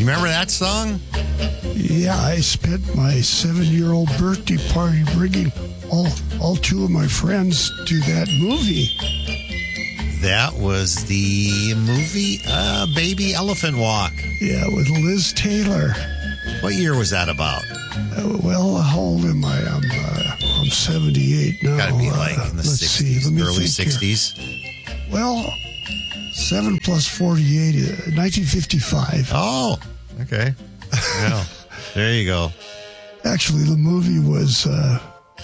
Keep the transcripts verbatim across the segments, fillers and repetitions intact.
You remember that song? Yeah, I spent my seven-year-old birthday party bringing all all two of my friends to that movie. That was the movie uh, Baby Elephant Walk. Yeah, with Liz Taylor. What year was that about? Uh, well, how old am I? I'm, uh, I'm seventy-eight now. Got to be like uh, in the let's sixties, see, let me early think sixties. Here. Well, seven plus forty-eight, uh, nineteen fifty-five. Oh, okay. Well, there you go. Actually, the movie was, uh,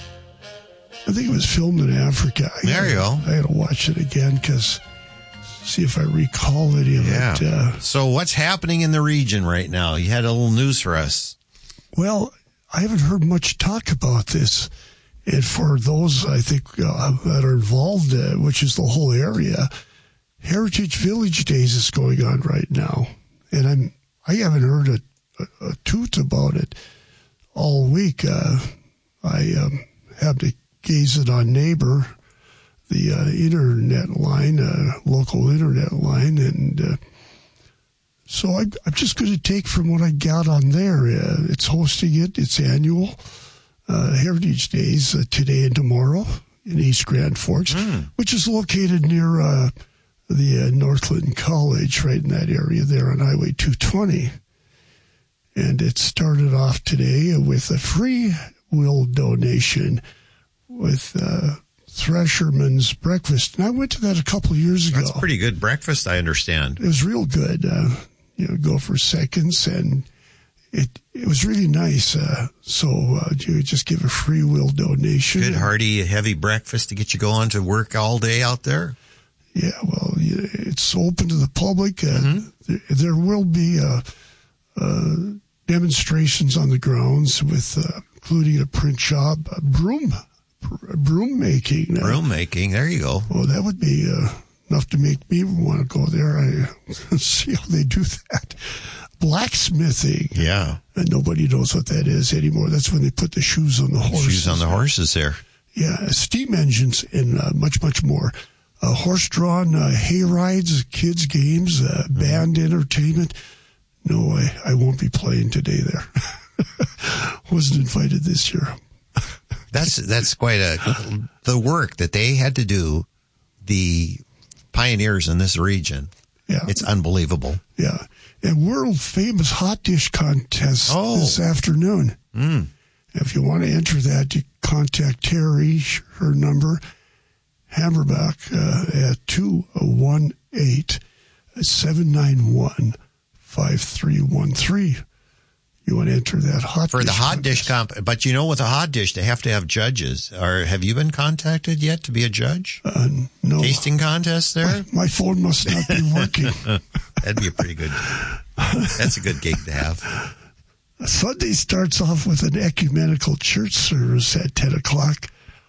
I think it was filmed in Africa. I There gotta, you go. I got to watch it again because see if I recall any of Yeah. it. Uh, so what's happening in the region right now? You had a little news for us. well, I haven't heard much talk about this. And for those, I think, uh, that are involved, uh, which is the whole area, Heritage Village Days is going on right now. And I'm, I haven't heard a, a, a toot about it all week. Uh, I um, have to gaze it on Neighbor, the uh, internet line, uh, local internet line, and uh, so I, I'm just going to take from what I got on there. Uh, it's hosting it. It's annual uh, Heritage Days uh, today and tomorrow in East Grand Forks, mm. which is located near uh, the uh, Northland College, right in that area there on Highway two twenty. And it started off today with a free will donation with uh, Thresherman's Breakfast. And I went to that a couple of years ago. That's pretty good breakfast, I understand. It was real good. Uh, you know, go for seconds, and it it was really nice. Uh, so uh, you just give a free will donation. Good, hearty, heavy breakfast to get you going to work all day out there? Yeah, well, it's open to the public. Uh, mm-hmm. there, there will be uh, uh, demonstrations on the grounds with, uh, including a print shop, a broom, broom making. Uh, broom making, there you go. Well, that would be uh, enough to make me want to go there. I see how they do that. Blacksmithing. Yeah. And nobody knows what that is anymore. That's when they put the shoes on the horses. Shoes on the horses there. Yeah, steam engines and uh, much, much more. Uh, horse-drawn uh, hay rides, kids' games, uh, band mm-hmm. entertainment. No, I, I won't be playing today there. Wasn't invited this year. That's that's quite a the work that they had to do. The pioneers in this region. Yeah, it's unbelievable. Yeah, and world famous hot dish contest oh. this afternoon. Mm. If you want to enter that, you contact Terry. Her number. Hammerback uh, at two one eight, seven nine one, five three one three. You want to enter that hot For dish the hot contest. dish comp. But you know, with a hot dish, they have to have judges. Or have you been contacted yet to be a judge? Uh, no. Tasting contest there? My, my phone must not be working. That'd be a pretty good, that's a good gig to have. Sunday starts off with an ecumenical church service at ten o'clock.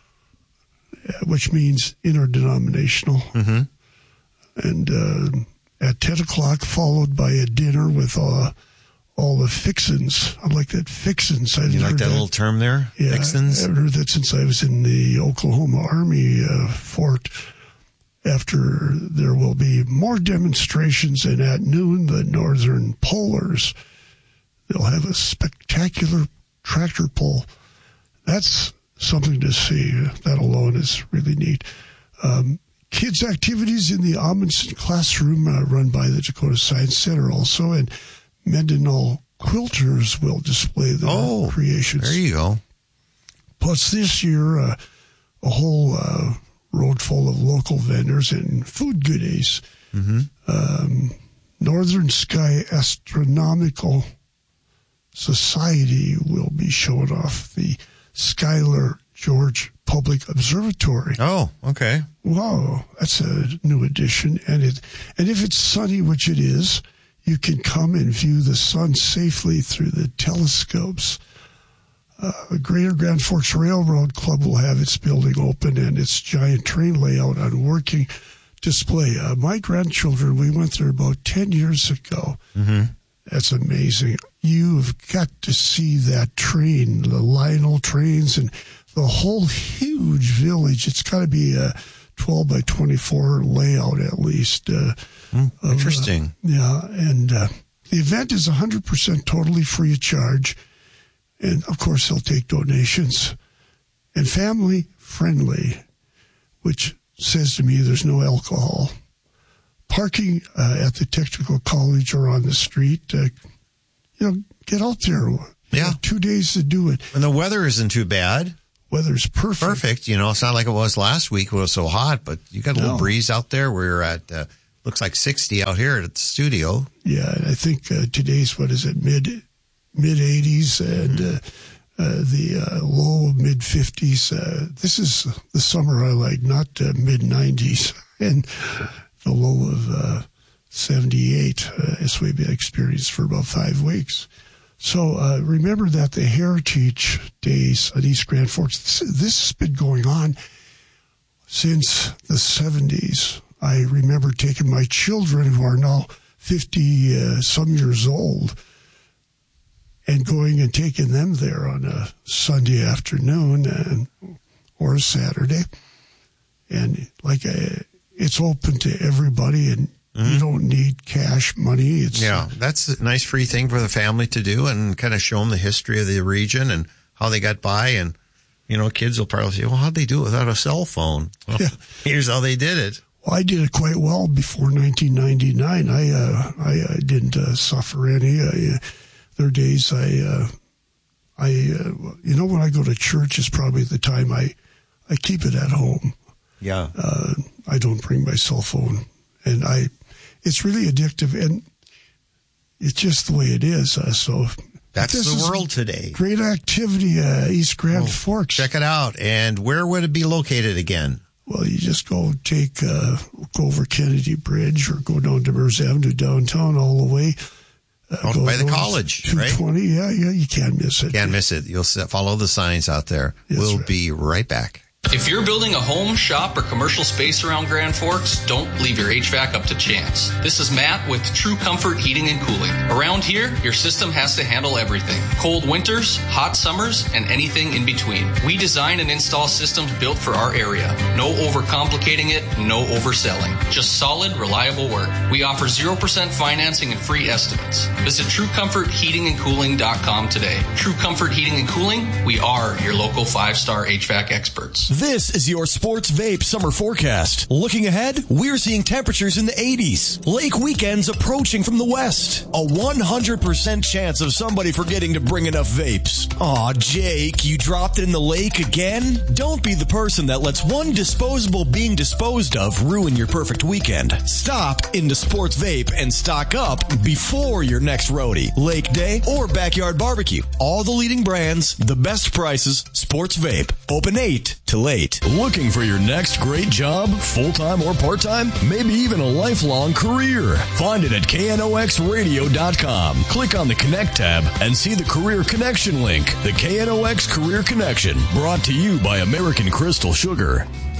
Which means interdenominational. Mm-hmm. And uh, at ten o'clock, followed by a dinner with uh, all the fixins. I like that, fixins. I you like that, that little term there? Yeah, fixins? I've heard that since I was in the Oklahoma Army uh, fort. After there will be more demonstrations, and at noon, the Northern Polars, they'll have a spectacular tractor pull. That's something to see. That alone is really neat. Um, kids' activities in the Amundsen classroom uh, run by the Dakota Science Center also, and Mendenhall quilters will display their oh, creations. There you go. Plus this year, uh, a whole uh, road full of local vendors and food goodies. Mm-hmm. Um, Northern Sky Astronomical Society will be showing off the Schuyler George Public Observatory. Oh, okay. Wow, that's a new addition. And it, and if it's sunny, which it is, you can come and view the sun safely through the telescopes. Uh, Greater Grand Forks Railroad Club will have its building open and its giant train layout on working display. Uh, my grandchildren, we went there about ten years ago. Mm-hmm. That's amazing. You've got to see that train, the Lionel trains, and the whole huge village. It's got to be a twelve by twenty-four layout at least. Uh, mm, of, interesting. Uh, yeah, and uh, The event is one hundred percent totally free of charge. And, of course, they'll take donations. And family friendly, which says to me there's no alcohol. Parking uh, at the technical college or on the street, uh, you know, get out there. You yeah. have two days to do it. And the weather isn't too bad. Weather's perfect. Perfect. You know, it's not like it was last week when it was so hot, but you got a little no. breeze out there. We're at, uh, looks like sixty out here at the studio. Yeah, I think uh, today's, what is it, mid, mid-eighties and uh, uh, the uh, low mid-fifties. Uh, this is the summer I like, not uh, mid-nineties. And the low of uh, seventy-eight. Uh, as we've been experienced for about five weeks. So uh, remember that the Heritage Days at East Grand Forks, this, this has been going on since the seventies. I remember taking my children, who are now fifty uh, some years old, and going and taking them there on a Sunday afternoon and or a Saturday. And like a, it's open to everybody, and mm-hmm. you don't need cash money. It's yeah, that's a nice free thing for the family to do, and kind of show them the history of the region and how they got by. And you know, kids will probably say, "Well, how'd they do it without a cell phone?" Well, yeah. Here's how they did it. Well, I did it quite well before nineteen ninety-nine. I uh, I uh, didn't uh, suffer any. I, uh, there are days I uh, I uh, you know, when I go to church is probably the time I I keep it at home. Yeah. Uh, I don't bring my cell phone, and I it's really addictive, and it's just the way it is. Uh, so that's the world today. Great activity, uh, East Grand oh, Forks. Check it out. And where would it be located again? Well, you just go take, uh, go over Kennedy Bridge or go down to Merz Avenue downtown all the way. Uh, go by the college, two twenty, right? Yeah, yeah, you can't miss it. Can't miss it. You'll follow the signs out there. That's we'll right. be right back. If you're building a home, shop, or commercial space around Grand Forks, don't leave your H V A C up to chance. This is Matt with True Comfort Heating and Cooling. Around here, your system has to handle everything. Cold winters, hot summers, and anything in between. We design and install systems built for our area. No overcomplicating it, no overselling. Just solid, reliable work. We offer zero percent financing and free estimates. Visit True Comfort Heating and Cooling dot com today. True Comfort Heating and Cooling, we are your local five-star H V A C experts. This is your Sports Vape summer forecast. Looking ahead, we're seeing temperatures in the eighties. Lake weekends approaching from the west. A one hundred percent chance of somebody forgetting to bring enough vapes. Aw, Jake, you dropped it in the lake again? Don't be the person that lets one disposable being disposed of ruin your perfect weekend. Stop into Sports Vape and stock up before your next roadie, lake day, or backyard barbecue. All the leading brands, the best prices, Sports Vape. Open eight to late. Looking for your next great job, full-time or part-time? Maybe even a lifelong career? Find it at K N O X radio dot com. Click on the Connect tab and see the Career Connection link. The K N O X Career Connection, brought to you by American Crystal Sugar.